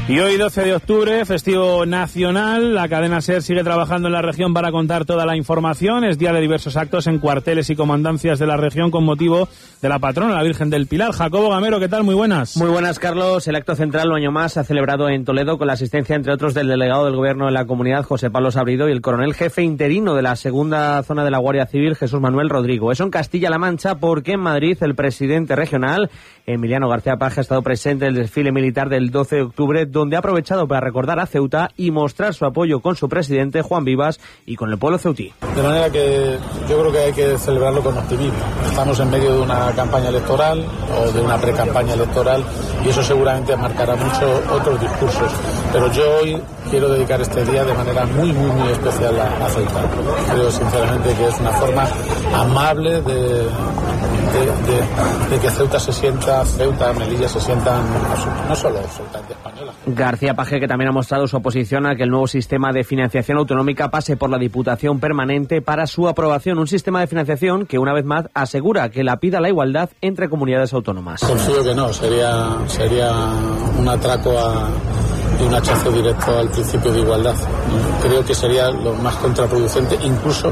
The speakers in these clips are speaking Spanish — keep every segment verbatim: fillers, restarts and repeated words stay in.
Y hoy, doce de octubre, festivo nacional, la cadena SER sigue trabajando en la región para contar toda la información. Es día de diversos actos en cuarteles y comandancias de la región con motivo de la patrona, la Virgen del Pilar. Jacobo Gamero, ¿qué tal? Muy buenas. Muy buenas, Carlos. El acto central, un año más, se ha celebrado en Toledo con la asistencia, entre otros, del delegado del Gobierno de la Comunidad, José Pablo Sabrido, y el coronel jefe interino de la segunda zona de la Guardia Civil, Jesús Manuel Rodrigo. Eso en Castilla-La Mancha, porque en Madrid el presidente regional, Emiliano García Paje, ha estado presente en el desfile militar del doce de octubre, donde ha aprovechado para recordar a Ceuta y mostrar su apoyo con su presidente, Juan Vivas, y con el pueblo ceutí. De manera que yo creo que hay que celebrarlo con optimismo. Estamos en medio de una campaña electoral o de una pre-campaña electoral y eso seguramente marcará mucho otros discursos. Pero yo hoy quiero dedicar este día de manera muy, muy, muy especial a, a Ceuta. Creo sinceramente que es una forma amable de, de, de, de que Ceuta se sienta, Ceuta, Melilla se sientan, no solo absolutamente españolas. García Paje, que también ha mostrado su oposición a que el nuevo sistema de financiación autonómica pase por la Diputación Permanente para su aprobación. Un sistema de financiación que, una vez más, asegura que la pida la igualdad entre comunidades autónomas. Confío que no, sería, sería un atraco a... y un hachazo directo al principio de igualdad. Creo que sería lo más contraproducente incluso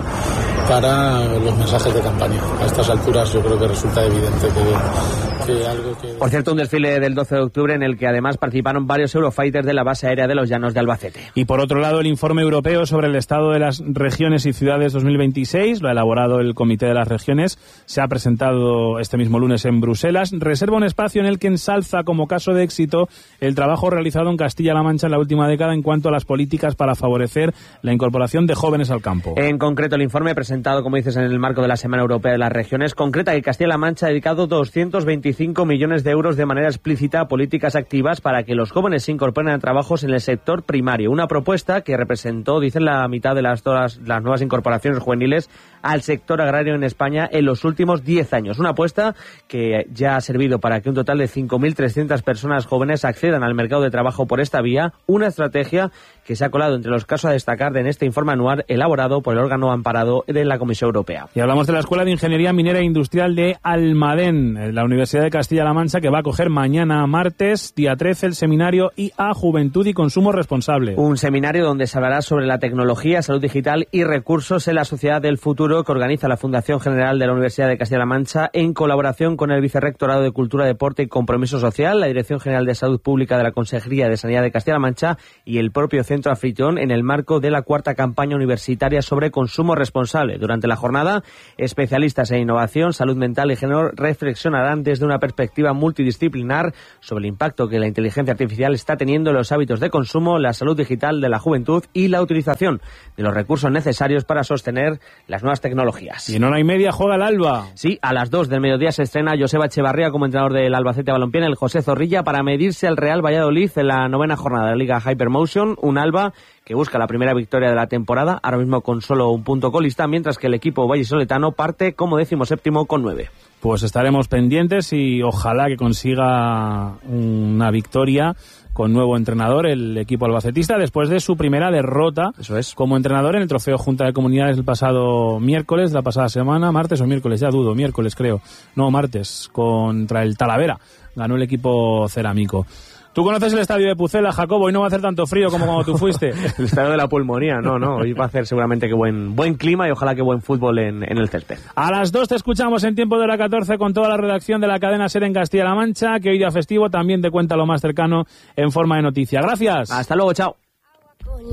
para los mensajes de campaña. A estas alturas yo creo que resulta evidente que, que algo que... Por cierto, un desfile del doce de octubre en el que además participaron varios Eurofighters de la base aérea de los Llanos de Albacete. Y por otro lado, el informe europeo sobre el estado de las regiones y ciudades dos mil veintiséis, lo ha elaborado el Comité de las Regiones, se ha presentado este mismo lunes en Bruselas. Reserva un espacio en el que ensalza como caso de éxito el trabajo realizado en Castilla-La Mancha en la última década en cuanto a las políticas para favorecer la incorporación de jóvenes al campo. En concreto, el informe presentado, como dices, en el marco de la Semana Europea de las Regiones, concreta que Castilla-La Mancha ha dedicado doscientos veinticinco millones de euros de manera explícita a políticas activas para que los jóvenes se incorporen a trabajos en el sector primario. Una propuesta que representó, dicen, la mitad de las, todas las nuevas incorporaciones juveniles al sector agrario en España en los últimos diez años. Una apuesta que ya ha servido para que un total de cinco mil trescientas personas jóvenes accedan al mercado de trabajo por esta vía. Una estrategia que se ha colado entre los casos a destacar de en este informe anual elaborado por el órgano amparado de la Comisión Europea. Y hablamos de la Escuela de Ingeniería Minera e Industrial de Almadén, la Universidad de Castilla-La Mancha, que va a acoger mañana martes, día trece, el seminario I A, Juventud y Consumo Responsable. Un seminario donde se hablará sobre la tecnología, salud digital y recursos en la sociedad del futuro, que organiza la Fundación General de la Universidad de Castilla-La Mancha en colaboración con el Vicerrectorado de Cultura, Deporte y Compromiso Social, la Dirección General de Salud Pública de la Consejería de Sanidad de Castilla-La Mancha y el propio Centro Anfitrión, en el marco de la cuarta campaña universitaria sobre consumo responsable. Durante la jornada, especialistas en innovación, salud mental y género reflexionarán desde una perspectiva multidisciplinar sobre el impacto que la inteligencia artificial está teniendo en los hábitos de consumo, la salud digital de la juventud y la utilización de los recursos necesarios para sostener las nuevas tecnologías. Y en hora y media juega el Alba. Sí, a las dos del mediodía se estrena Joseba Echevarría como entrenador del Albacete Balompié, el José Zorrilla, para medirse al Real Valladolid en la novena jornada de la Liga Hypermotion. Un Alba que busca la primera victoria de la temporada, ahora mismo con solo un punto colista, mientras que el equipo vallisoletano parte como decimoséptimo con nueve. Pues estaremos pendientes y ojalá que consiga una victoria con nuevo entrenador el equipo albacetista después de su primera derrota. Eso es. Como entrenador en el Trofeo Junta de Comunidades el pasado miércoles, la pasada semana, martes o miércoles, ya dudo, miércoles creo, no, martes, contra el Talavera, ganó el equipo cerámico. Tú conoces el estadio de Pucela, Jacobo, hoy no va a hacer tanto frío como cuando tú fuiste. El estadio de la pulmonía, no, no, hoy va a hacer seguramente que buen buen clima y ojalá que buen fútbol en, en el césped. A las dos te escuchamos en Tiempo de Hora catorce con toda la redacción de la cadena SER en Castilla-La Mancha, que hoy día festivo también te cuenta lo más cercano en forma de noticia. Gracias. Hasta luego, chao.